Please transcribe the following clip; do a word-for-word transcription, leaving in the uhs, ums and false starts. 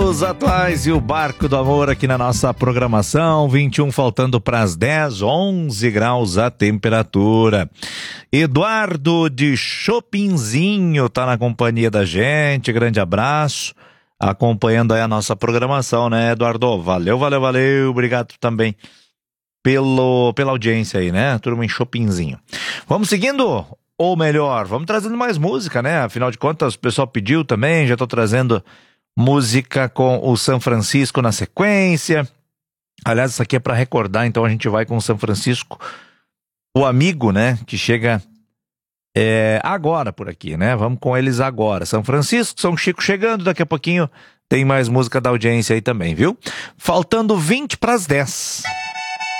Fatos atuais e o Barco do Amor aqui na nossa programação. vinte e um faltando para as dez, onze graus a temperatura. Eduardo de Chopinzinho tá na companhia da gente. Grande abraço. Acompanhando aí a nossa programação, né, Eduardo? Valeu, valeu, valeu. Obrigado também pelo, pela audiência aí, né? Turma em Chopinzinho. Vamos seguindo? Ou melhor, vamos trazendo mais música, né? Afinal de contas, o pessoal pediu também. Já tô trazendo música com o San Francisco na sequência. Aliás, isso aqui é para recordar, então a gente vai com o San Francisco, o amigo, né, que chega é, agora por aqui, né? Vamos com eles agora. São Francisco, São Chico chegando, daqui a pouquinho tem mais música da audiência aí também, viu? Faltando vinte para as dez.